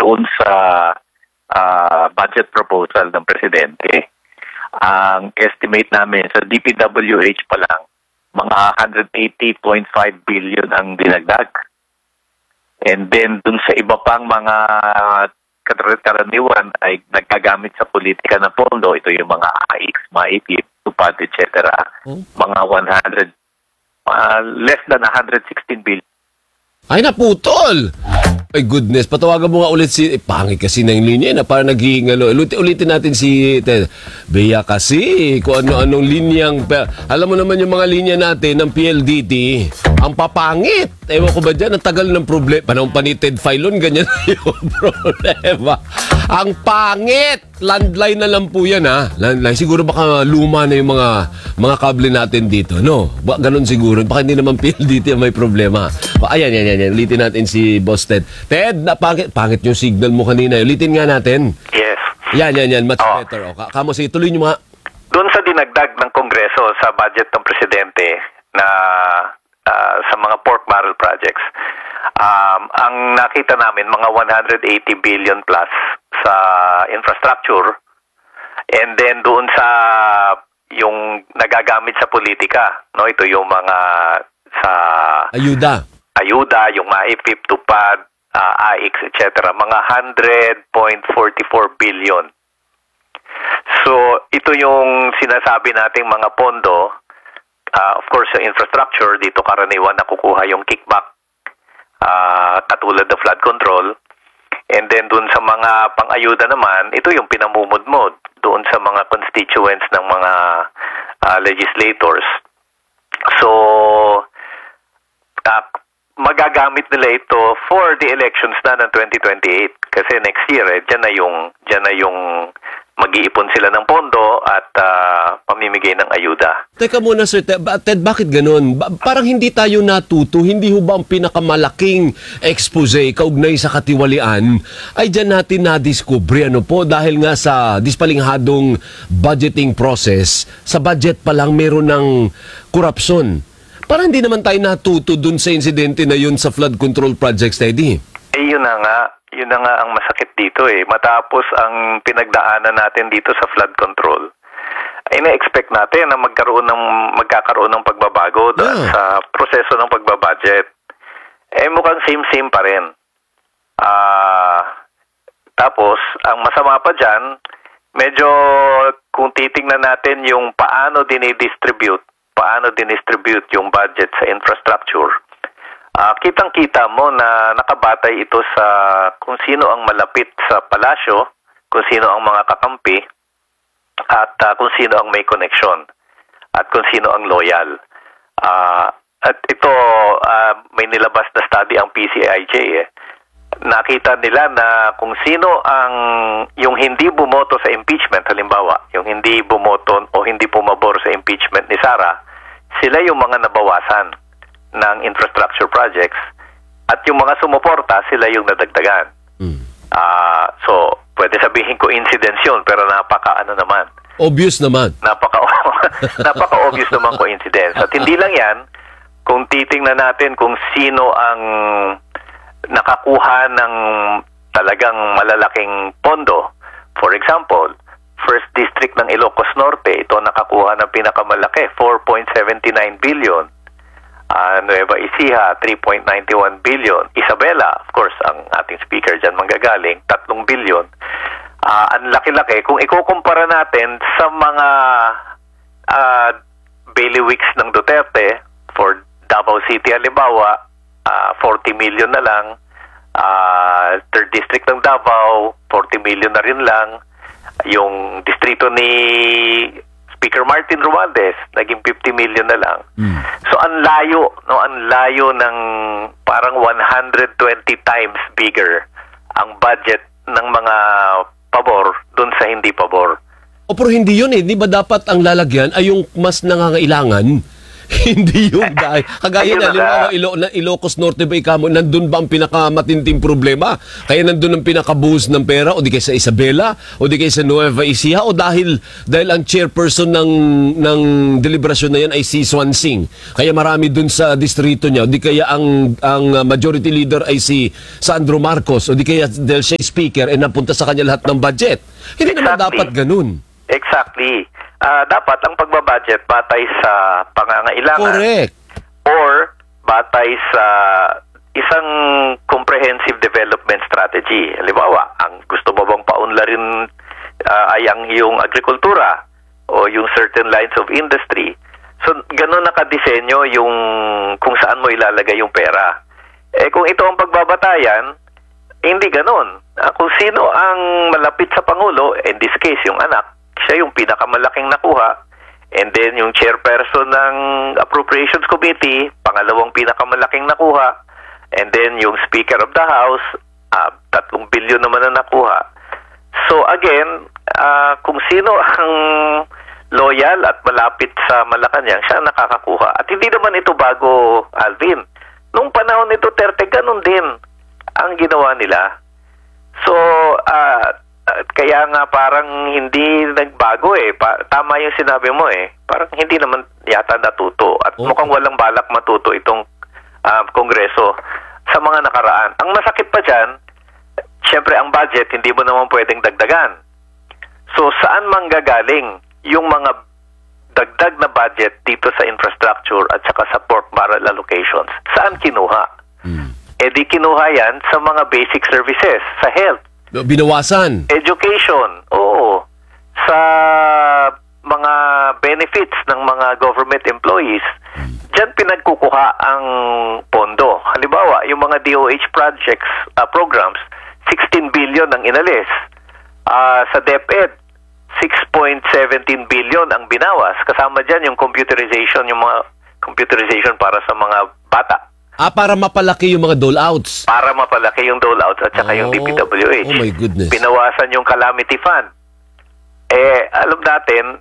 doon sa budget proposal ng Presidente, ang estimate namin sa DPWH pa lang, mga 180.5 billion ang dinagdag. And then dun sa iba pang mga karaniwan ay nagkagamit sa politika ng pondo, ito yung mga AIX, mga IPIP, TUPAD, etc. Mga 100, less than 116 billion. Ay, naputol! Ay, goodness. Patawagan mo nga ulit si... pangit kasi na yung linya na parang naghihingalo. Ulitin natin si Bea kasi. Kung ano-anong linyang... Alam mo naman yung mga linya natin ng PLDT. Ang papangit. Ewan ko ba dyan? Ang tagal ng problema. Panahon pa ni Ted Filon, ganyan yung problema. Ang pangit! Landline na lang po yan, ha? Landline. Siguro baka luma na yung mga kable natin dito, no? Ganon siguro. Baka hindi naman PLDT ang may problema. Ayan. Ulitin natin si Boss Ted. Ted, pangit yung signal mo kanina. Ulitin nga natin. Yes. Yan. Much better. Kamo, sige, tuloy nyo mga... Doon sa dinagdag ng Kongreso sa budget ng Presidente na sa mga pork barrel projects, ang nakita namin, mga 180 billion plus sa infrastructure, and then doon sa yung nagagamit sa politika, no? Ito yung mga sa ayuda, yung MAIPIP, TUPAD, AIX, etc. Mga 100.44 billion. So, ito yung sinasabi nating mga pondo. Of course, yung infrastructure, dito karaniwan nakukuha yung kickback, katulad ng flood control. And then dun sa mga pang-ayuda naman, ito yung pinamumudmod doon sa mga constituents ng mga legislators. So, magagamit nila ito for the elections na ng 2028 kasi next year diyan na yung mag-iipon sila ng pondo at pamimigay ng ayuda. Teka muna, Sir Ted, bakit ganun? Parang hindi tayo natuto, hindi ho ba ang pinakamalaking expose kaugnay sa katiwalian ay dyan natin na-discover, ano po, dahil nga sa dispalinghadong budgeting process, sa budget pa lang meron ng korupsyon. Parang hindi naman tayo natuto dun sa insidente na yun sa flood control projects, Teddy. Yun na nga ang masakit dito eh. Matapos ang pinagdaanan natin dito sa flood control, ina-expect natin na magkakaroon ng pagbabago sa proseso ng pagbabudget. Mukhang same pa rin. Tapos, ang masama pa dyan, medyo kung titingnan natin yung paano dinidistribute yung budget sa infrastructure, kitang-kita mo na nakabatay ito sa kung sino ang malapit sa palasyo, kung sino ang mga kakampi, at kung sino ang may connection, at kung sino ang loyal. At ito, may nilabas na study ang PCIJ. Nakita nila na kung sino yung hindi bumoto sa impeachment, halimbawa, yung hindi bumoto o hindi pumabor sa impeachment ni Sara, sila yung mga nabawasan ng infrastructure projects, at yung mga sumuporta, sila yung nadagdagan. So, pwede sabihin ko coincidence yun, pero napaka-ano naman. Obvious naman. Napaka-obvious naman coincidence. At hindi lang yan, kung titingnan natin kung sino ang nakakuha ng talagang malalaking pondo. For example, First District ng Ilocos Norte, ito nakakuha ng pinakamalaki, 4.79 billion. Nueva Ecija, 3.91 billion. Isabela, of course, ang ating speaker dyan manggagaling, 3 billion. Ang laki-laki. Kung ikukumpara natin sa mga bailiwicks ng Duterte, for Davao City, halimbawa, 40 million na lang. Third District ng Davao, 40 million na rin lang. Yung distrito ni Speaker Martin Romualdez, naging 50 million na lang. So ang layo ng parang 120 times bigger ang budget ng mga pabor dun sa hindi pabor. Pero hindi yun eh. Di ba dapat ang lalagyan ay yung mas nangangailangan? Hindi yung dahil. Kagaya Ayun na, na halimbawa, nga. Ilocos Norte ba ikamo, nandun ba ang pinakamatinding problema? Kaya nandun ang pinakabuhos ng pera, o di kaya sa Isabela, o di kaya sa Nueva Ecija, o dahil ang chairperson ng deliberasyon na yan ay si Swansing. Kaya marami dun sa distrito niya, o di kaya ang majority leader ay si Sandro Marcos, o di kaya dahil siya speaker, napunta sa kanya lahat ng budget. Hindi naman dapat ganun. Exactly. Dapat ang pagbabudget batay sa pangangailangan. Correct. Or batay sa isang comprehensive development strategy. Halimbawa, ang gusto mo bang paunlarin ay ang iyong agrikultura o yung certain lines of industry. So, ganun nakadisenyo yung kung saan mo ilalagay yung pera. Kung ito ang pagbabatayan, hindi ganun. Kung sino ang malapit sa Pangulo, in this case, yung anak, siya yung pinakamalaking nakuha, and then yung chairperson ng Appropriations Committee, pangalawang pinakamalaking nakuha, and then yung Speaker of the House, 3 billion naman na nakuha. So again, kung sino ang loyal at malapit sa Malacanang, siya ang nakakakuha. At hindi naman ito bago, Alvin. Nung panahon nito, Duterte, ganun din ang ginawa nila. So, kaya nga parang hindi nagbago tama yung sinabi mo Parang hindi naman yata natuto. At mukhang walang balak matuto itong Kongreso sa mga nakaraan. Ang masakit pa dyan, syempre ang budget, hindi mo naman pwedeng dagdagan. So, saan manggagaling yung mga dagdag na budget dito sa infrastructure at saka sa pork barrel allocations? Saan kinuha? Di kinuha yan sa mga basic services, sa health. Binawasan. Education, oo. Sa mga benefits ng mga government employees, dyan pinagkukuha ang pondo. Halimbawa, yung mga DOH projects, programs, 16 billion ang inalis. Sa DepEd, 6.17 billion ang binawas. Kasama dyan yung computerization, yung mga computerization para sa mga bata. Para mapalaki yung mga dole-outs. Para mapalaki yung dole-outs at saka yung DPWH. Oh my goodness. Binawasan yung calamity fund. Alam natin,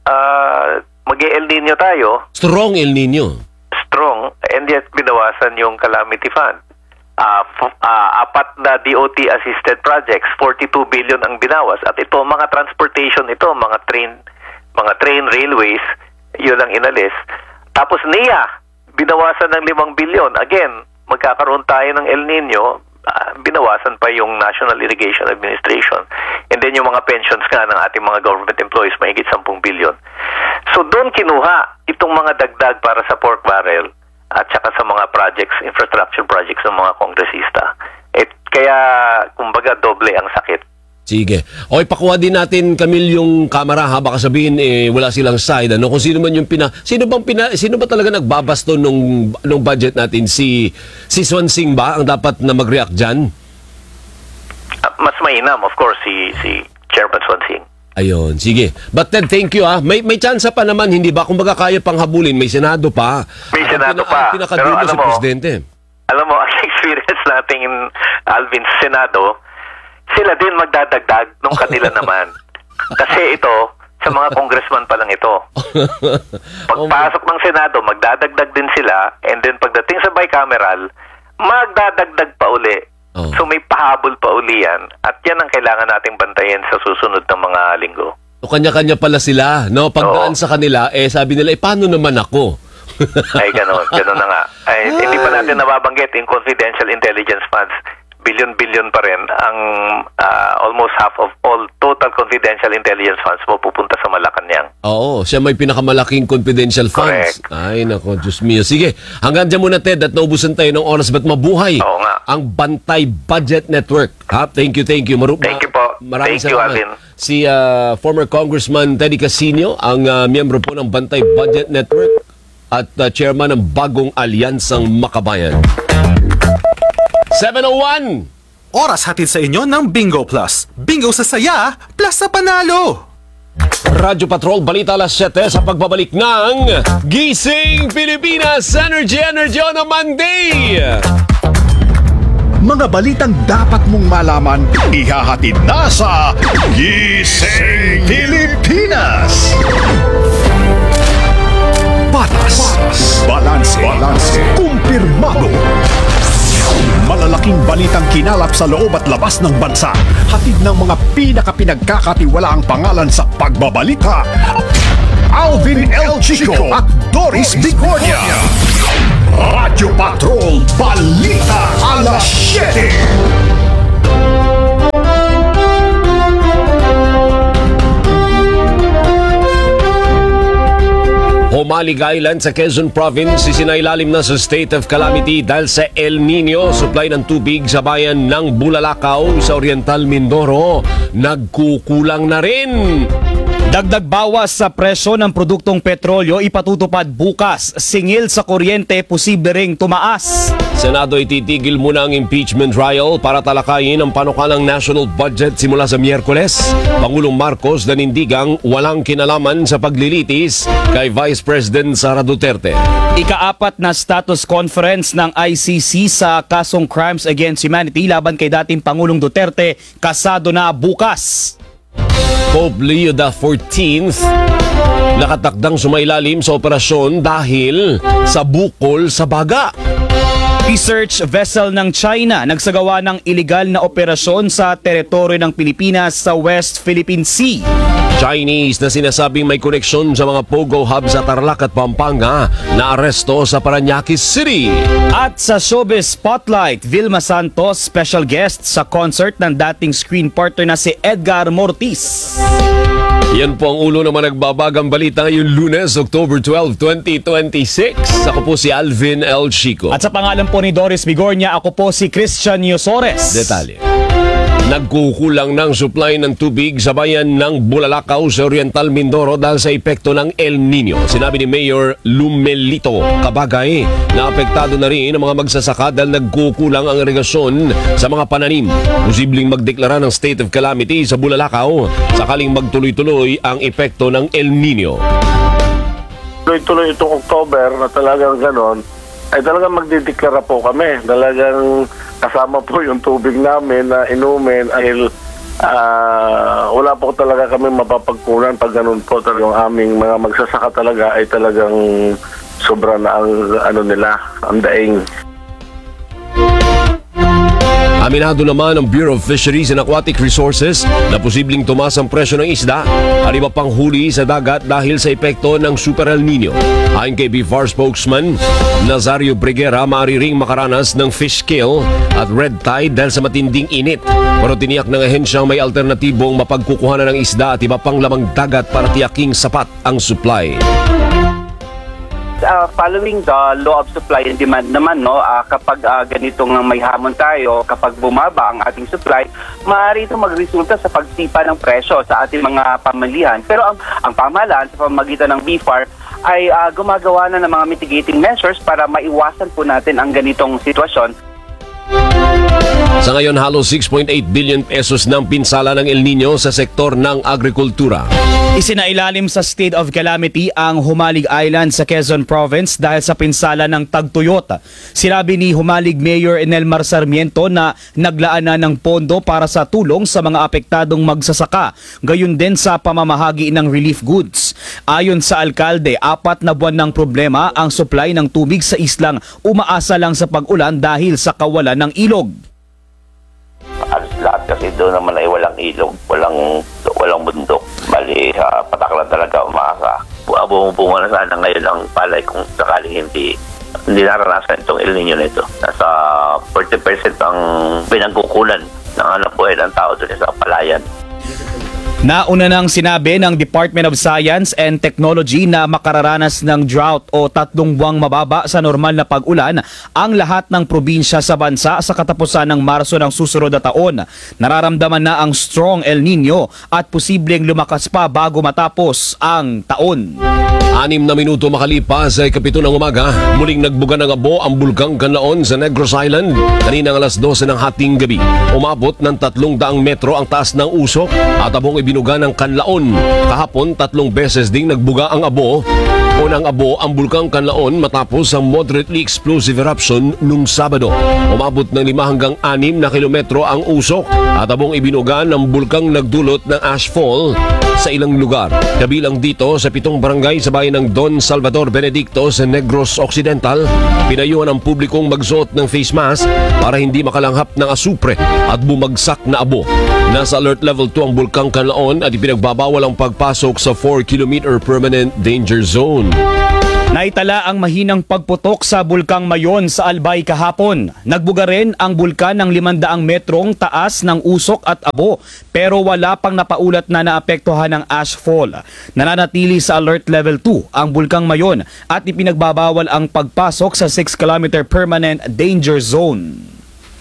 mag-El Nino tayo. Strong El Nino. Strong, and yet binawasan yung calamity fund. 4 na DOT-assisted projects, 42 billion ang binawas. At ito, mga transportation ito, mga train railways, yun ang inalis. Tapos NIA, binawasan ng 5 billion. Again, magkakaroon tayo ng El Nino, binawasan pa yung National Irrigation Administration. And then yung mga pensions nga ng ating mga government employees, mahigit 10 billion. So doon kinuha itong mga dagdag para sa pork barrel at saka sa mga projects, infrastructure projects ng mga kongresista. Kaya, kumbaga, doble ang sakit. Sige. Okay, pakuha din natin, Camille, yung camera, ha? Baka sabihin, wala silang side. Ano? Kung sino man yung sino ba talaga nagbabasto nung budget natin? Si Swansing ba ang dapat na mag-react dyan? Mas mainam, of course, si Chairman Swansing. Ayun, sige. But Ted, thank you, ha? May chance pa naman, hindi ba? Kung baga kaya pang habulin, may Senado pa. May Senado pa. Pinakadulo si Presidente. Alam mo, ang experience natin in Alvin Senado, sila din magdadagdag nung kanila naman. Kasi ito, sa mga congressman pa lang ito. Pagpasok ng Senado, magdadagdag din sila, and then pagdating sa bicameral, magdadagdag pa uli. So may pahabol pa uli yan, at yan ang kailangan nating bantayan sa susunod ng mga linggo. O kanya-kanya pala sila, no? Pagdaan sa kanila, sabi nila, paano naman ako? Ay, ganun na nga. Hindi pa natin nababanggit yung confidential intelligence funds. Billion-billion pa rin ang almost half of all total confidential intelligence funds mo pupunta sa Malacanang. Oo, siya may pinakamalaking confidential funds. Correct. Ay, nako, Diyos mio. Sige, hanggang dyan muna, Ted, at naubusan tayo ng oras. Ba't mabuhay Oo nga. ang Bantay Budget Network? Ha? Thank you. Thank you po. Maraming Thank you, Alvin. Si former Congressman Teddy Casino, ang miyembro po ng Bantay Budget Network at chairman ng Bagong Alyansang Makabayan. 7:01. Oras hatid sa inyo ng Bingo Plus. Bingo sa saya, plus sa panalo. Radyo Patrol, balita alas 7 sa pagbabalik ng Gising Pilipinas Energy on a Monday. Mga balitang dapat mong malaman, ihahatid na sa Gising Pilipinas. Patas. Balanse. Kumpirmado. Malalaking balitang kinalap sa loob at labas ng bansa. Hatid ng mga pinakapinagkakatiwalaang pangalan sa pagbabalita. Alvin L. Chico at Doris Bigornia. Radyo Patrol Balita Alas 7. Humalig Island sa Quezon Province isinailalim na sa state of calamity dahil sa El Nino. Supply ng tubig sa bayan ng Bulalakaw sa Oriental Mindoro nagkukulang na rin. Dagdag bawas sa presyo ng produktong petrolyo ipatutupad bukas. Singil sa kuryente posible ring tumaas. Senado ititigil muna ang impeachment trial para talakayin ang panukalang national budget simula sa Miyerkules. Pangulong Marcos nanindigang walang kinalaman sa paglilitis kay Vice President Sara Duterte. Ika-4 na status conference ng ICC sa kasong Crimes Against Humanity laban kay dating Pangulong Duterte kasado na bukas. Pope Leo XIV nakatakdang sumailalim sa operasyon dahil sa bukol sa baga. Research vessel ng China nagsagawa ng iligal na operasyon sa teritoryo ng Pilipinas sa West Philippine Sea. Chinese na sinasabing may koneksyon sa mga Pogo Hub sa Tarlac at Pampanga na aresto sa Parañaque City. At sa Showbiz Spotlight, Vilma Santos special guest sa concert ng dating screen partner na si Edgar Mortiz. Yan po ang ulo naman nagbabagang balita ngayong Lunes, October 12, 2026. Ako po si Alvin L. Chico. At sa pangalan po ni Doris Bigornia, ako po si Christian Yosores. Detalye. Nagkukulang ng supply ng tubig sa bayan ng Bulalakaw sa Oriental Mindoro dahil sa epekto ng El Nino. Sinabi ni Mayor Lumelito Kabagay na apektado na rin ang mga magsasaka dahil nagkukulang ang irigasyon sa mga pananim. Posibleng magdeklara ng state of calamity sa Bulalakaw sakaling magtuloy-tuloy ang epekto ng El Nino. Tuloy-tuloy itong October na talagang ganon, ay talagang magdideklara po kami. Talagang kasama po yung tubig namin na inumin ay wala po talaga kami mapapagpunan pag ganun po. Yung aming mga magsasaka talaga ay talagang sobra na ang nila, ang daing. Aminado naman ng Bureau of Fisheries and Aquatic Resources na posibleng tumaas ang presyo ng isda at iba pang huli sa dagat dahil sa epekto ng Super El Nino. Ayon kay BIFAR spokesman Nazario Briguera, maaari ring makaranas ng fish kill at red tide dahil sa matinding init. Pero tiniyak ng ahensyang may alternatibong mapagkukuhanan ng isda at iba pang lamang dagat para tiyaking sapat ang supply. Following the law of supply and demand naman, kapag ganitong may hamon tayo, kapag bumaba ang ating supply, maaari ito magresulta sa pagsipa ng presyo sa ating mga pamilihan. Pero ang pamahalaan sa pamamagitan ng BIFAR ay gumagawa na ng mga mitigating measures para maiwasan po natin ang ganitong sitwasyon. Sa ngayon, halos 6.8 billion pesos ng pinsala ng El Nino sa sektor ng agrikultura. Isinailalim sa state of calamity ang Humalig Island sa Quezon Province dahil sa pinsala ng tagtuyot. Sinabi ni Humalig Mayor Enelmar Sarmiento na naglaan na ng pondo para sa tulong sa mga apektadong magsasaka, gayon din sa pamamahagi ng relief goods. Ayon sa alkalde, 4 na buwan ng problema ang supply ng tubig sa islang umaasa lang sa pag-ulan dahil sa kawalan ng ilog. Lahat kasi doon naman ay walang ilog, walang bundok. Bali, pataklan talaga umaasa. Bumubunga na sana ngayon ang palay kung sakaling hindi naranasan itong El Nino nito. Nasa 40% ang pinagkukulan ng buhay ng tao doon sa palayan. Nauna nang sinabi ng Department of Science and Technology na makararanas ng drought o 3 buwang mababa sa normal na pag-ulan ang lahat ng probinsya sa bansa sa katapusan ng Marso ng susunod na taon. Nararamdaman na ang strong El Nino at posibleng lumakas pa bago matapos ang taon. 6 na minuto makalipas ay 7 ng umaga, muling nagbuga ng abo ang bulkang Kanlaon sa Negros Island. Kaninang alas 12 ng hating gabi, umabot ng 300 metro ang taas ng usok at abong ibinuga ng Kanlaon. Kahapon, 3 beses ding nagbuga ang abo o ng abo ang bulkang Kanlaon matapos ang moderately explosive eruption nung Sabado. Umabot ng 5 hanggang 6 na kilometro ang usok at abong ibinuga ng bulkang nagdulot ng ashfall sa ilang lugar. Kabilang dito sa 7 barangay sa bayan barangay ng Don Salvador Benedicto sa Negros Occidental, pinayuhan ang publikong magsuot ng face mask para hindi makalanghap ng asupre at bumagsak na abo. Nasa alert level 2 ang Bulkang Canlaon at ipinagbabawal ang pagpasok sa 4-kilometer permanent danger zone. Naitala ang mahinang pagputok sa Bulkang Mayon sa Albay kahapon. Nagbuga rin ang bulkan ng 500 metrong taas ng usok at abo pero wala pang napaulat na naapektuhan ng ashfall. Nananatili sa alert level 2 ang Bulkang Mayon at ipinagbabawal ang pagpasok sa 6-kilometer permanent danger zone.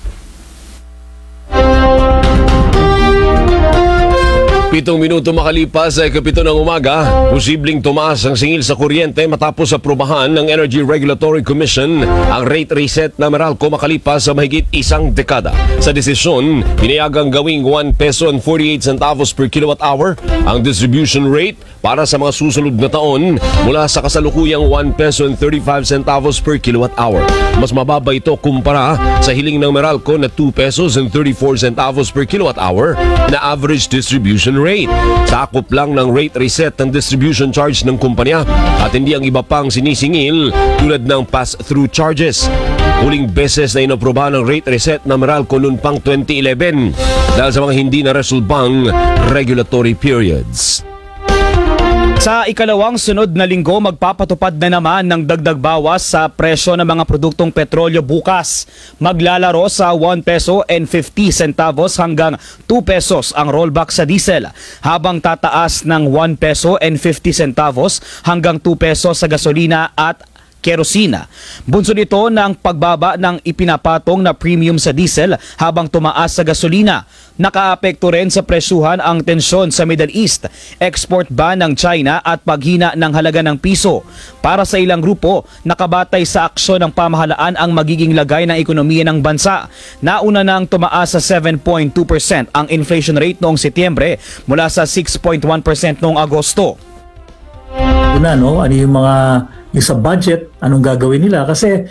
Pitong minuto makalipas sa ikapito ng umaga, posibleng tumaas ang singil sa kuryente matapos aprubahan ng Energy Regulatory Commission ang rate reset na Meralco makalipas sa mahigit isang dekada. Sa desisyon, pinayagang gawing 1 peso and 48 centavos per kilowatt hour ang distribution rate para sa mga susunod na taon mula sa kasalukuyang 1 peso and 35 centavos per kilowatt hour. Mas mababa ito kumpara sa hiling ng Meralco na 2 pesos and 34 centavos per kilowatt hour na average distribution rate. Sakop lang ng rate reset ng distribution charge ng kumpanya at hindi ang iba pang sinisingil tulad ng pass-through charges. Huling beses na inaprobahan ng rate reset na Meralco noon pang 2011 dahil sa mga hindi na resolbang regulatory periods. Sa ikalawang sunod na linggo, magpapatupad na naman ng dagdag bawas sa presyo ng mga produktong petrolyo bukas. Maglalaro sa 1 peso and 50 centavos hanggang 2 pesos ang rollback sa diesel, habang tataas ng 1 peso and 50 centavos hanggang 2 pesos sa gasolina at kerosina. Bunso nito ng pagbaba ng ipinapatong na premium sa diesel habang tumaas sa gasolina. Nakaapekto rin sa presyuhan ang tensyon sa Middle East, export ban ng China at paghina ng halaga ng piso. Para sa ilang grupo, nakabatay sa aksyon ng pamahalaan ang magiging lagay ng ekonomiya ng bansa. Nauna nang tumaas sa 7.2% ang inflation rate noong Setyembre mula sa 6.1% noong Agosto. Ano yung mga yung sa budget, anong gagawin nila? Kasi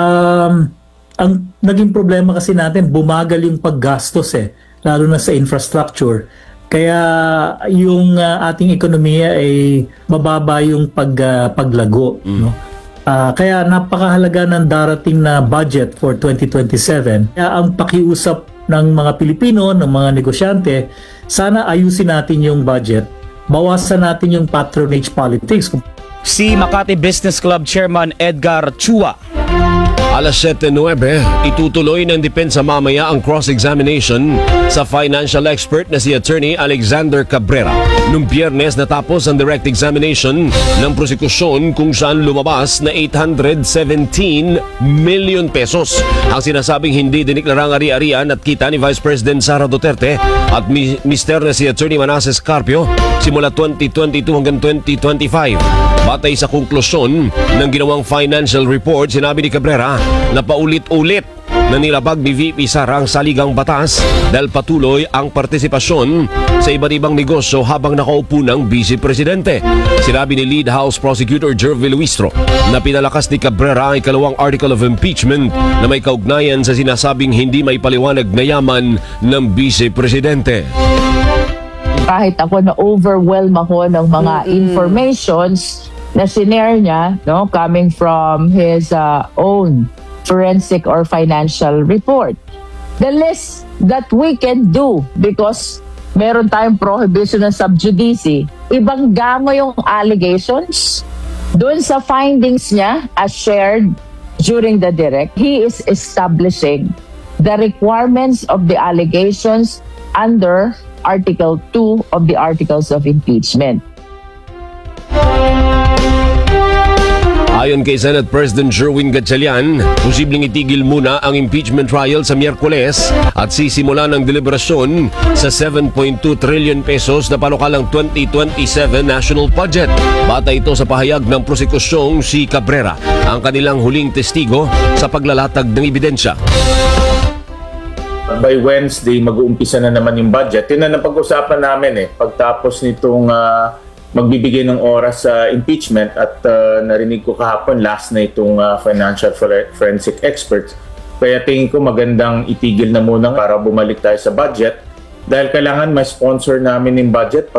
ang naging problema kasi natin, bumagal yung paggastos lalo na sa infrastructure. Kaya yung ating ekonomiya ay mababa yung paglago. No? Kaya napakahalaga ng darating na budget for 2027. Kaya ang pakiusap ng mga Pilipino, ng mga negosyante, sana ayusin natin yung budget. Bawasan natin yung patronage politics. Si Makati Business Club Chairman Edgar Chua. Alas 7:09, itutuloy ng depensa mamaya ang cross-examination sa financial expert na si Attorney Alexander Cabrera. Noong Biyernes natapos ang direct examination ng prosekusyon kung saan lumabas na 817 million pesos ang sinasabing hindi diniklarang ari-arian at kita ni Vice President Sara Duterte at mister na si Attorney Manasseh Carpio simula 2022 hanggang 2025. Batay sa konklusyon ng ginawang financial report, sinabi ni Cabrera na paulit-ulit na nilabag ni VP Sara ang saligang batas dahil patuloy ang partisipasyon sa iba't ibang negosyo habang nakaupo ng Vice Presidente. Sinabi ni Lead House Prosecutor Jervy Luistro na pinalakas ni Cabrera ang ikalawang article of impeachment na may kaugnayan sa sinasabing hindi may paliwanag na yaman ng Vice Presidente. Kahit ako na-overwhelm ako ng mga informations na sinare niya, coming from his own forensic or financial report. The least that we can do, because meron tayong prohibition ng sub judice, ibangga mo yung allegations doon sa findings niya as shared during the direct. He is establishing the requirements of the allegations under Article 2 of the Articles of Impeachment. Ayon kay Senate President Sherwin Gatchalian, posibleng itigil muna ang impeachment trial sa Miyerkules at sisimula ng deliberasyon sa 7.2 trillion pesos na panukalang 2027 national budget. Bata ito sa pahayag ng prosekusyong si Cabrera, ang kanilang huling testigo sa paglalatag ng ebidensya. By Wednesday, mag-uumpisa na naman yung budget. Yun na napag-usapan namin pagtapos nitong magbibigay ng oras sa impeachment at narinig ko kahapon last na itong financial forensic experts. Kaya tingin ko magandang itigil na muna para bumalik tayo sa budget dahil kailangan may sponsor namin yung budget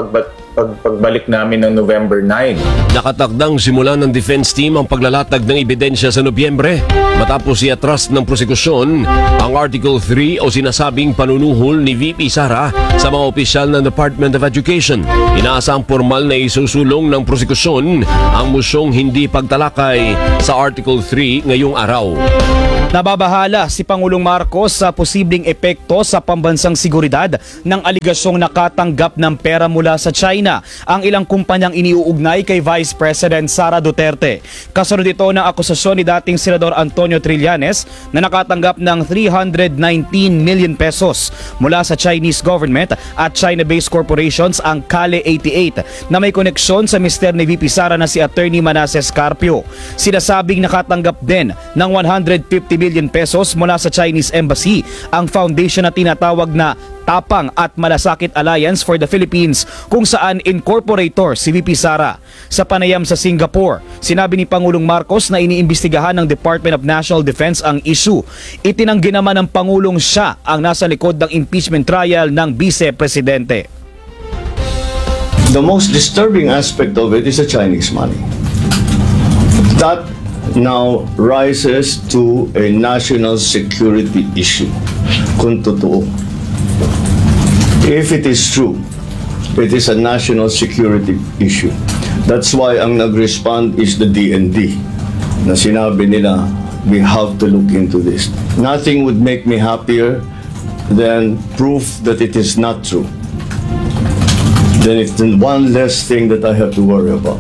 pagbalik namin ng November 9. Nakatakdang simula ng defense team ang paglalatag ng ebidensya sa Nobyembre matapos i-atras ng prosekusyon ang Article 3 o sinasabing panunuhol ni VP Sara sa mga opisyal ng Department of Education. Inaasang formal na isusulong ng prosekusyon ang mosyong hindi pagtalakay sa Article 3 ngayong araw. Nababahala si Pangulong Marcos sa posibleng epekto sa pambansang seguridad ng aligasyong nakatanggap ng pera mula sa China ang ilang kumpanyang iniuugnay kay Vice President Sara Duterte. Kasunod ito ng akusasyon ni dating Senador Antonio Trillanes na nakatanggap ng 319 million pesos mula sa Chinese government at China-based corporations ang Kale 88 na may koneksyon sa mister ni VP Sara na si Attorney Manasseh Carpio. Sinasabing nakatanggap din ng 150 million pesos mula sa Chinese Embassy ang foundation na tinatawag na Tapang at Malasakit Alliance for the Philippines kung saan incorporator si VP Sara. Sa panayam sa Singapore, sinabi ni Pangulong Marcos na iniimbestigahan ng Department of National Defense ang issue. Itinanggi naman ng Pangulong siya ang nasa likod ng impeachment trial ng Vice Presidente. The most disturbing aspect of it is the Chinese money. That now rises to a national security issue. Kung totoo. If it is true, it is a national security issue. That's why ang nag-respond is the DND na sinabi nila, we have to look into this. Nothing would make me happier than proof that it is not true. Then it's one less thing that I have to worry about.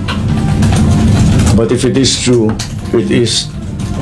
But if it is true, it is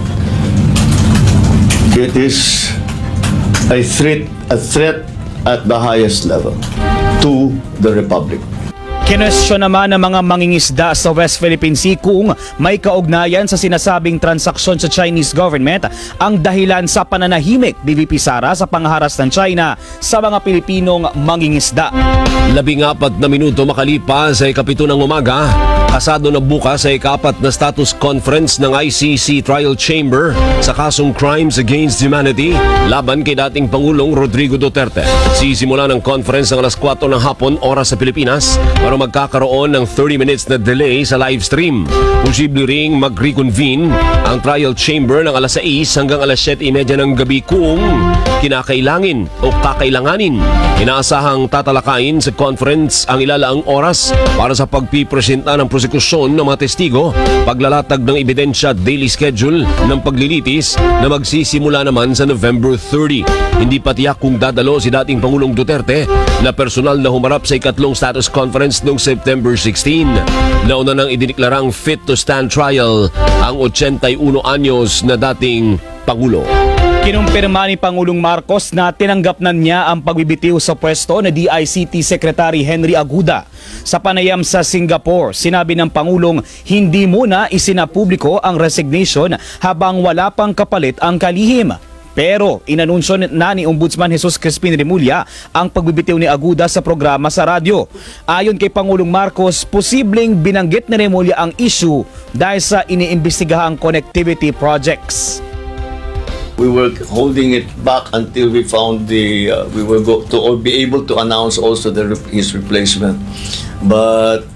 a threat at the highest level to the Republic. Kinwestiyon naman ng mga mangingisda sa West Philippine Sea kung may kaugnayan sa sinasabing transaksyon sa Chinese government ang dahilan sa pananahimik ni VP Sara sa pangharas ng China sa mga Pilipinong mangingisda. 14 na minuto makalipas sa ikapito ng umaga, kasado na bukas sa ika-4 na status conference ng ICC Trial Chamber sa kasong Crimes Against Humanity laban kay dating Pangulong Rodrigo Duterte. Sisimula ng conference ng alas 4 ng hapon oras sa Pilipinas para magkakaroon ng 30 minutes na delay sa live stream. Posible ring mag-reconvene ang trial chamber ng alas 6 hanggang alas 7:30 ng gabi kung kinakailangin o kakailanganin. Inaasahang tatalakayin sa conference ang ilalaang oras para sa pagpipresenta ng prosekusyon ng mga testigo, paglalatag ng ebidensya at daily schedule ng paglilitis na magsisimula naman sa November 30. Hindi pa tiyak kung dadalo si dating Pangulong Duterte na personal na humarap sa ikatlong status conference noong September 16. Nauna nang idineklarang fit to stand trial ang 81 anyos na dating Pangulo. Kinumpirma ni Pangulong Marcos na tinanggap na niya ang pagbibitiw sa pwesto na DICT Secretary Henry Aguda. Sa panayam sa Singapore, sinabi ng Pangulong hindi muna isinapubliko ang resignation habang wala pang kapalit ang kalihim. Pero inanunsyo na ni Ombudsman Jesus Crispin Remulla ang pagbibitiw ni Aguda sa programa sa radyo. Ayon kay Pangulong Marcos, posibleng binanggit ni Remulla ang issue dahil sa iniimbestigahang connectivity projects. We were holding it back until we found we will go to or be able to announce also his replacement. But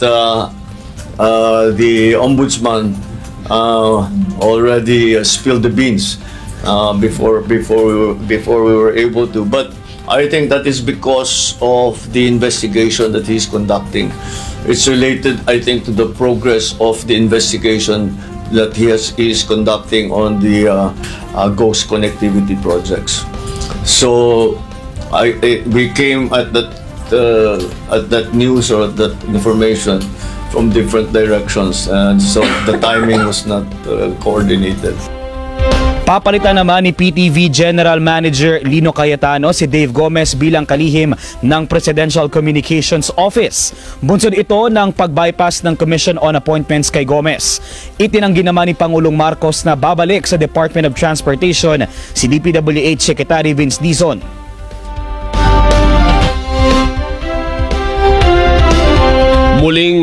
the Ombudsman already spilled the beans before we were able to. But I think that is because of the investigation that he's conducting. It's related, I think, to the progress of the investigation that he is conducting on the ghost connectivity projects. So we came at that news or that information from different directions, and so the timing was not coordinated. Papalitan naman ni PTV General Manager Lino Cayetano si Dave Gomez bilang kalihim ng Presidential Communications Office. Bunsod ito ng pag-bypass ng Commission on Appointments kay Gomez. Itinanggi naman ni Pangulong Marcos na babalik sa Department of Transportation si DPWH Secretary Vince Dizon. Muling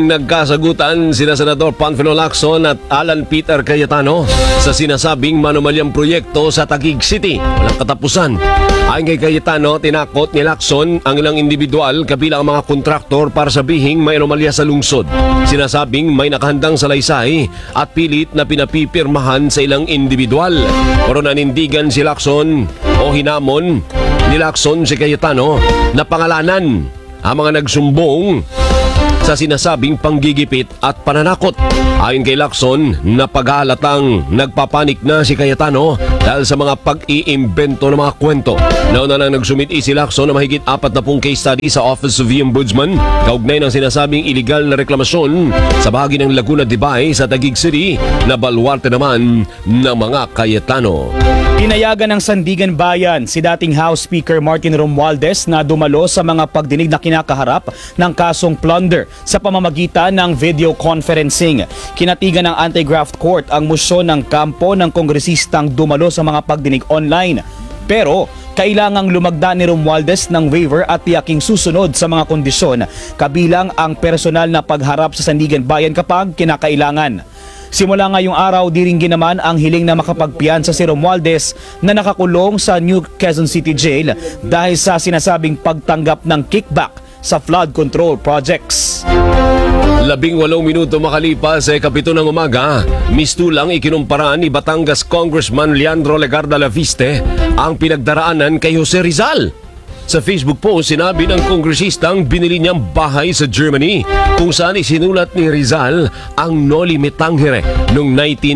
nagkasagutan sina Senador Panfilo Lacson at Alan Peter Cayetano sa sinasabing manumalyang proyekto sa Taguig City. Walang katapusan. Ayon kay Cayetano, tinakot ni Lacson ang ilang individual kabilang ang mga kontraktor para sabihing may anomalya sa lungsod. Sinasabing may nakahandang salaysay at pilit na pinapipirmahan sa ilang individual. Pero nanindigan si Lacson o hinamon ni Lacson si Cayetano na pangalanan ang mga nagsumbong sa sinasabing panggigipit at pananakot. Ayon kay Lacson, napaghalatang nagpapanik na si Cayetano dahil sa mga pag-iimbento ng mga kwento. Nauna nang nagsumiti si Lacson na mahigit 40 case study sa Office of the Ombudsman kaugnay ng sinasabing iligal na reklamasyon sa bahagi ng Laguna de Bay sa Taguig City na baluarte naman ng mga Cayetano. Pinayagan ng Sandigan Bayan si dating House Speaker Martin Romualdez na dumalo sa mga pagdinig na kinakaharap ng kasong plunder sa pamamagitan ng video conferencing. Kinatigan ng Anti-Graft Court ang musyon ng kampo ng kongresistang dumalo sa mga pagdinig online. Pero kailangang lumagda ni Romualdez ng waiver at tiyaking susunod sa mga kondisyon kabilang ang personal na pagharap sa Sandigan Bayan kapag kinakailangan. Simula ngayong araw, diringgin naman ang hiling na makapagpiyansa si Romualdez na nakakulong sa New Quezon City Jail dahil sa sinasabing pagtanggap ng kickback sa flood control projects. 18 minuto makalipas sa 7 ng umaga, mistulang ikinumpara ni Batangas Congressman Leandro Legarda Laviste ang pinagdaraanan kay Jose Rizal. Sa Facebook post, sinabi ng kongresistang binili niyang bahay sa Germany kung saan isinulat ni Rizal ang Noli Me Tangere noong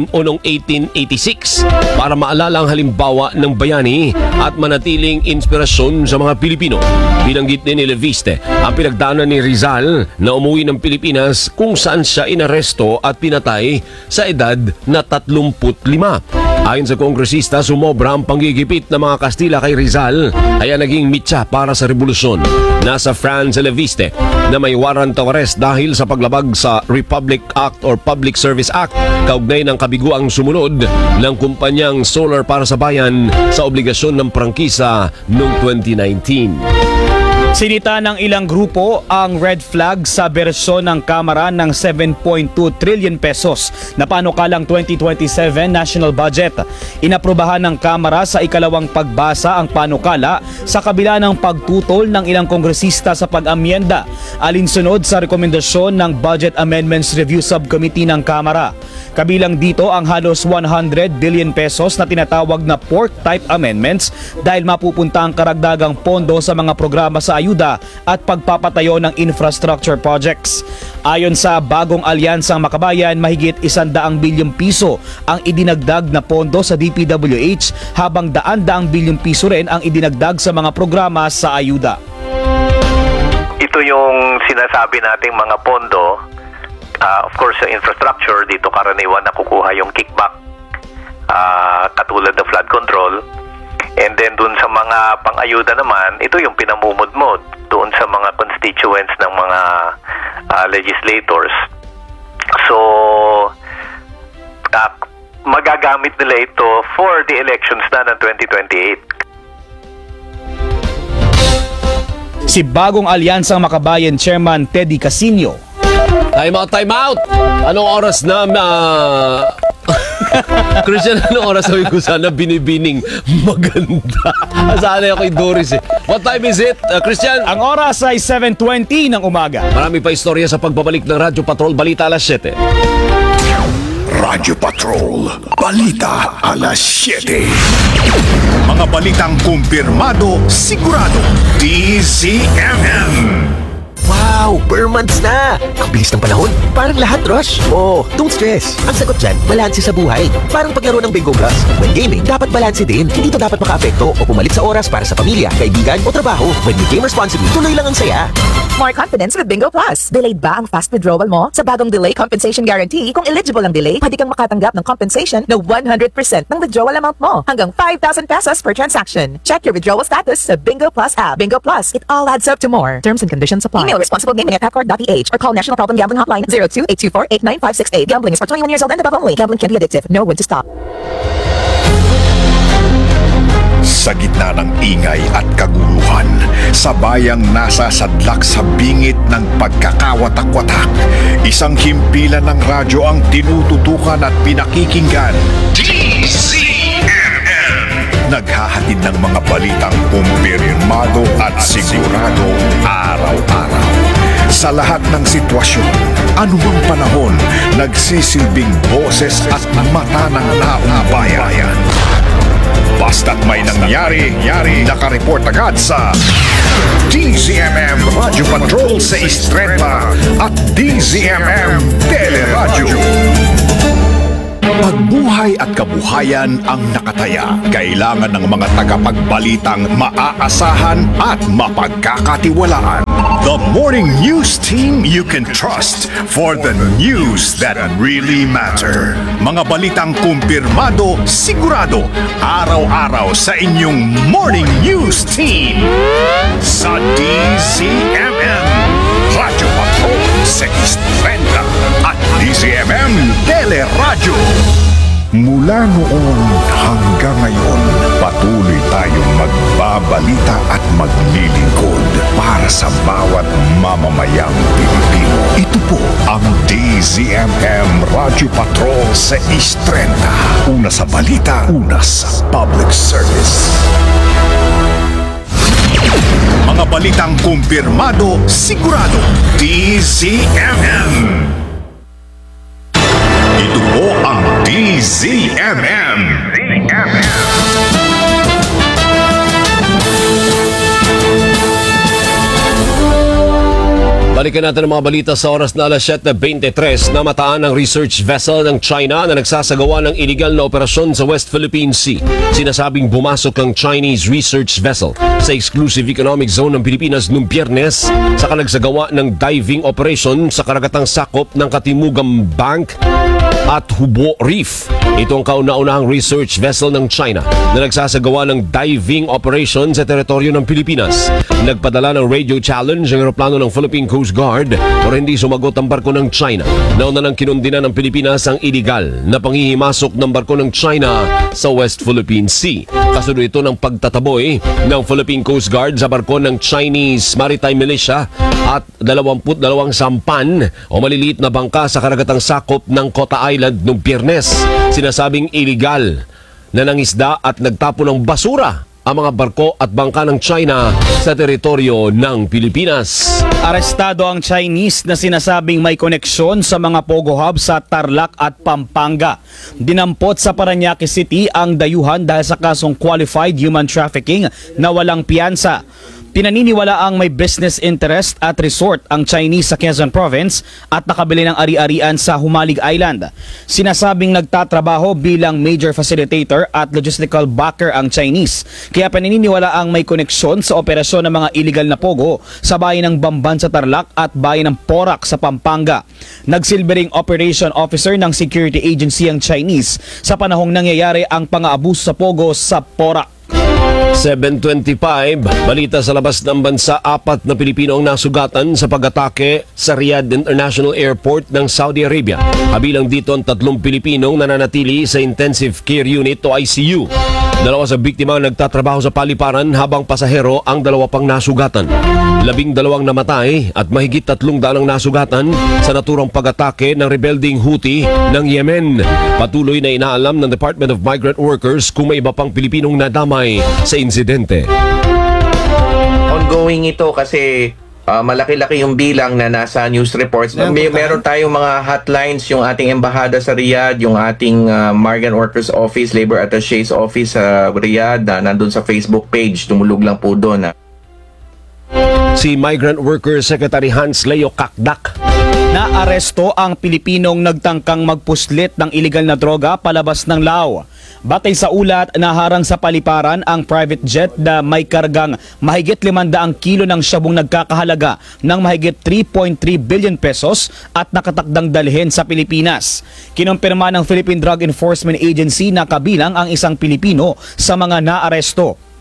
1886 para maalala ang halimbawa ng bayani at manatiling inspirasyon sa mga Pilipino. Binanggit din ni Leviste ang pinagdaanan ni Rizal na umuwi ng Pilipinas kung saan siya inaresto at pinatay sa edad na 35. Ayon sa kongresista, sumobra ang panggigipit ng mga Kastila kay Rizal kaya naging mitsa para sa revolusyon. Nasa France Leviste na may warrant of arrest dahil sa paglabag sa Republic Act or Public Service Act kaugnay ng kabiguang sumunod ng kumpanyang Solar para sa Bayan sa obligasyon ng prangkisa noong 2019. Sinita ng ilang grupo ang red flag sa bersyon ng Kamara ng 7.2 trillion pesos na panukalang 2027 national budget. Inaprubahan ng Kamara sa ikalawang pagbasa ang panukala sa kabila ng pagtutol ng ilang kongresista sa pag-amyenda alinsunod sa rekomendasyon ng Budget Amendments Review Subcommittee ng Kamara. Kabilang dito ang halos 100 billion pesos na tinatawag na pork type amendments dahil mapupunta ang karagdagang pondo sa mga programa sa ayuda at pagpapatayo ng infrastructure projects. Ayon sa bagong alyansang Makabayan, mahigit 100 bilyong piso ang idinagdag na pondo sa DPWH habang daan-daang bilyong piso rin ang idinagdag sa mga programa sa ayuda. Ito yung sinasabi nating mga pondo. Of course, sa infrastructure, dito karaniwan nakukuha yung kickback, katulad ng flood control. And then dun sa mga pang-ayuda naman, ito yung pinamumudmod doon sa mga constituents ng mga legislators. So, magagamit nila ito for the elections na ng 2028. Si bagong alyansang Makabayan Chairman Teddy Casino. Time out! Anong oras na Christian, anong oras sabi ko sana binibining maganda? Sana ako kay Doris eh. What time is it, Christian? Ang oras ay 7:20 ng umaga. Marami pa istorya sa pagbabalik ng Radyo Patrol. Balita alas 7. Radyo Patrol, balita alas 7. Mga balitang kumpirmado, sigurado, DZMM. Wow! Per months na! Ang bilis ng panahon. Parang lahat, Rush. Oh, don't stress. Ang sagot dyan, balanse sa buhay. Parang paglaro ng Bingo Plus. When gaming, dapat balanse din. Hindi to dapat makaapekto o pumalit sa oras para sa pamilya, kaibigan o trabaho. When you game responsibly, tuloy lang ang saya. More confidence with Bingo Plus. Delayed ba ang fast withdrawal mo? Sa bagong Delay Compensation Guarantee, kung eligible ang delay, pwede kang makatanggap ng compensation na 100% ng withdrawal amount mo. Hanggang 5,000 pesos per transaction. Check your withdrawal status sa Bingo Plus app. Bingo Plus, it all adds up to more. Terms and conditions apply. Email responsiblegaming@accord.ph or call National Problem Gambling Hotline 02-824-89568. Gambling is for 21 years old and above only. Gambling can be addictive. Know when to stop. Sa gitna ng ingay at kaguluhan, sa bayang nasasadlak sa bingit ng pagkakawatak-watak, isang himpilan ng radyo ang tinututukan at pinakikinggan. DZMM! Naghahatid ng mga balitang kumpirmado at sigurado araw-araw. Sa lahat ng sitwasyon, anumang panahon, nagsisilbing boses at mata ng taong bayan. Basta't may nangyari, nakareport agad sa DZMM Radio Patrol sa Istreta at DZMM Teleradyo. Pagbuhay at kabuhayan ang nakataya. Kailangan ng mga tagapagbalitang maaasahan at mapagkakatiwalaan. The morning news team you can trust for the news that really matter. Mga balitang kumpirmado, sigurado, araw-araw sa inyong morning news team. Sa DZMM, Radyo Patrol sa Istreta at DZMM Teleradyo. Mula noon hanggang ngayon, patuloy tayong magbabalita at maglilingkod para sa bawat mamamayang Pilipino. Ito po ang DZMM Radio Patrol sa Istreta. Una sa balita, una sa public service. Mga balitang kumpirmado, sigurado, DZMM. Ito po ang DZMM. Balikan natin ang mga balita sa oras na alas 7:23. Namataan ng research vessel ng China na nagsasagawa ng illegal na operasyon sa West Philippine Sea. Sinasabing bumasok ang Chinese research vessel sa exclusive economic zone ng Pilipinas noong Biyernes sa nagsagawa ng diving operation sa karagatang sakop ng Katimugan Bank at Hubo Reef. Ito ang kauna-unahang research vessel ng China na nagsasagawa ng diving operation sa teritoryo ng Pilipinas. Nagpadala ng radio challenge ang eroplano ng Philippine Coast Guard pero hindi sumagot ang barko ng China. Nauna nang kinundina ng Pilipinas ang illegal na panghihimasok ng barko ng China sa West Philippine Sea. Kasunod ito ng pagtataboy ng Philippine Coast Guard sa barko ng Chinese Maritime Militia at 22 sampan o maliliit na bangka sa karagatang sakop ng Kota Island noong Biyernes. Sinasabing illegal na nangisda at nagtapon ng basura ang mga barko at bangka ng China sa teritoryo ng Pilipinas. Arestado ang Chinese na sinasabing may koneksyon sa mga Pogo Hub sa Tarlac at Pampanga. Dinampot sa Parañaque City ang dayuhan dahil sa kasong qualified human trafficking na walang piyansa. Pinaniniwala ang may business interest at resort ang Chinese sa Quezon Province at nakabili ng ari-arian sa Humalig Island. Sinasabing nagtatrabaho bilang major facilitator at logistical backer ang Chinese. Kaya pinaniniwala ang may koneksyon sa operasyon ng mga illegal na pogo sa bayan ng Bamban sa Tarlac at bayan ng Porac sa Pampanga. Nagsilbering operation officer ng security agency ang Chinese sa panahong nangyayari ang pang-aabuso sa pogo sa Porac. 7:25, balita sa labas ng bansa, 4 na Pilipino ang nasugatan sa pag-atake sa Riyadh International Airport ng Saudi Arabia. Kabilang dito ang 3 Pilipinong nananatili sa Intensive Care Unit o ICU. 2 sa biktima ang nagtatrabaho sa paliparan habang pasahero ang 2 pang nasugatan. 12 namatay at mahigit 300 ang nasugatan sa naturang pag-atake ng rebelding Houthi ng Yemen. Patuloy na inaalam ng Department of Migrant Workers kung may iba pang Pilipinong nadamay sa insidente. Ongoing ito kasi malaki-laki yung bilang na nasa news reports. Meron tayong mga hotlines, yung ating embahada sa Riyadh, yung ating Migrant Workers Office, Labor Attaché's Office sa Riyadh, nandun sa Facebook page, tumulog lang po doon. Si Migrant Workers Secretary Hans Leo Kakdak. Naaresto ang Pilipinong nagtangkang magpuslit ng iligal na droga palabas ng Lao. Batay sa ulat, naharang sa paliparan ang private jet na may kargang mahigit 500 kilo ng syabong nagkakahalaga ng mahigit 3.3 billion pesos at nakatakdang dalhin sa Pilipinas. Kinumpirma ng Philippine Drug Enforcement Agency na kabilang ang isang Pilipino sa mga naaresto.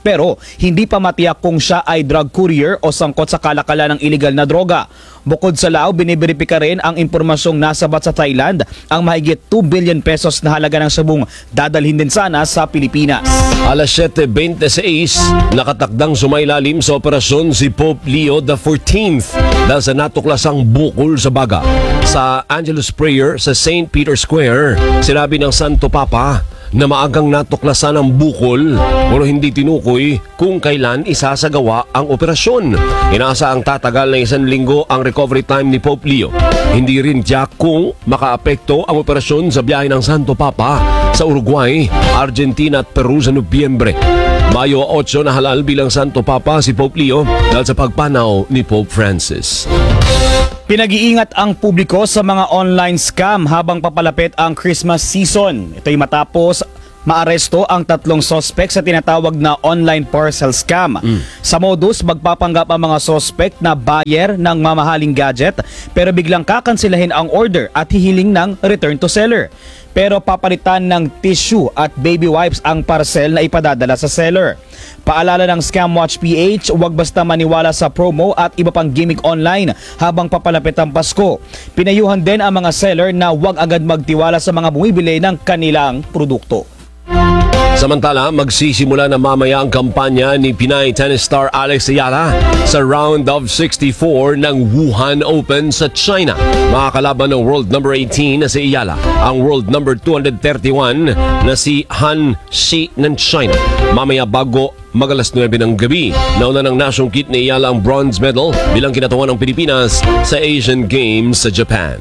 pero hindi pa matiyak kung siya ay drug courier o sangkot sa kalakalan ng iligal na droga. Bukod sa Lao, biniberipika rin ang impormasyong nasabat sa Thailand ang mahigit 2 billion pesos na halaga ng sabong dadalhin din sana sa Pilipinas. Alas 7:26, nakatakdang sumailalim sa operasyon si Pope Leo XIV dahil sa natuklasang bukol sa baga. Sa Angelus Prayer sa St. Peter Square, sinabi ng Santo Papa na maagang natuklasan ang bukol pero hindi tinukoy kung kailan isasagawa ang operasyon. Inaasa ang tatagal na 1 linggo ang recovery time ni Pope Leo. Hindi rin tiyak kung makaapekto ang operasyon sa biyahe ng Santo Papa sa Uruguay, Argentina at Peru sa Nobyembre. Mayo 8 na halal bilang Santo Papa si Pope Leo dahil sa pagpanaw ni Pope Francis. Pinag-iingat ang publiko sa mga online scam habang papalapit ang Christmas season. Ito'y matapos maaresto ang 3 sospek sa tinatawag na online parcel scam. Sa modus, magpapanggap ang mga sospek na buyer ng mamahaling gadget pero biglang kakansilahin ang order at hihiling ng return to seller. Pero papalitan ng tissue at baby wipes ang parcel na ipadadala sa seller. Paalala ng Scamwatch PH, huwag basta maniwala sa promo at iba pang gimmick online habang papalapit ang Pasko. Pinayuhan din ang mga seller na huwag agad magtiwala sa mga bumibili ng kanilang produkto. Samantala, magsisimula na mamaya ang kampanya ni Pinay tennis star Alex Ayala sa round of 64 ng Wuhan Open sa China. Makakalaban ng world number 18 na si Ayala, ang world number 231 na si Han Shi ng China. Mamaya bago mag-alas 9 ng gabi, nauna ng nasyong kit ni Ayala ang bronze medal bilang kinatawan ng Pilipinas sa Asian Games sa Japan.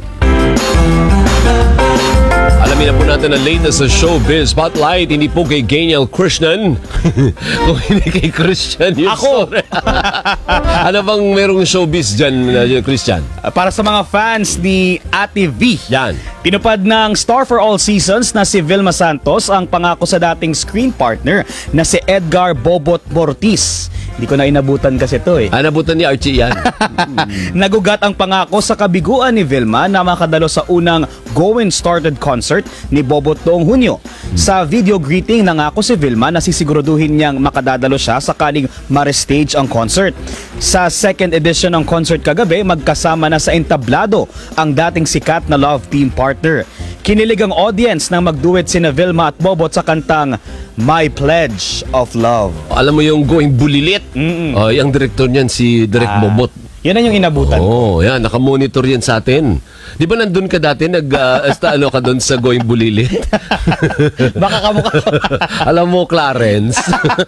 Alamin na po natin ang latest sa Showbiz Spotlight. Hindi po kay Geniel Krishnan. Kung hindi kay Christian yun. Ako! Ano bang merong showbiz dyan, Christian? Para sa mga fans ni Ate V, yan. Tinupad ng Star for All Seasons na si Vilma Santos ang pangako sa dating screen partner na si Edgar Bobot Mortiz. Hindi ko na inabutan kasi ito eh. Nabutan ni Archie yan. Nagugat ang pangako sa kabiguan ni Vilma na makadalo sa unang Going Started concert ni Bobot noong Hunyo. Sa video greeting, nangako si Vilma na sisiguraduhin niyang makadadalo siya sakaling ma-restage ang concert. Sa second edition ng concert kagabi, magkasama na sa entablado ang dating sikat na love team partner. Kinilig ang audience nang magduet sina Vilma at Bobot sa kantang My Pledge of Love. Alam mo yung Going Bulilit? Yung director niyan si Direk Bobot. Yan ang yung inabutan. Yan. Nakamonitor yan sa atin. Di ba nandun ka dati, ano ka doon sa Going Bulilit? Baka kamukha. Alam mo, Clarence.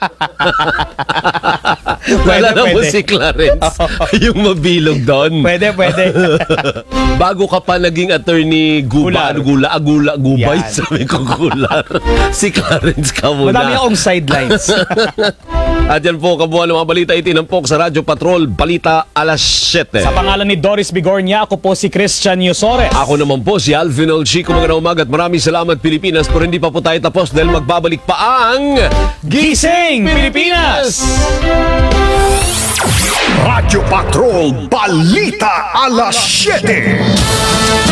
Wala na mo si Clarence. Yung mabilog doon. Pwede. Bago ka pa naging attorney Gubay. Yan. Sabi ko, Gular. Si Clarence ka muna. Madami akong sidelines. At yan po, kabuhan ng mga balita itinampok sa Radyo Patrol, Balita alas 7. Sa pangalan ni Doris Bigornia, ako po si Christian Yusores. Ako naman po si Alvin Olchico. Magandang umaga at maraming salamat Pilipinas. Pero hindi pa po tayo tapos dahil magbabalik pa ang Gising Pilipinas! Radyo Patrol, Balita alas 7.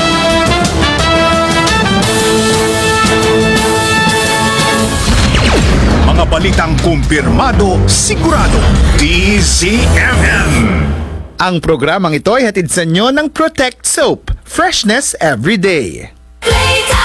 Mga balitang kumpirmado, sigurado, DZMM. Ang programang ito ay hatid sa inyo ng Protect Soap. Freshness every day.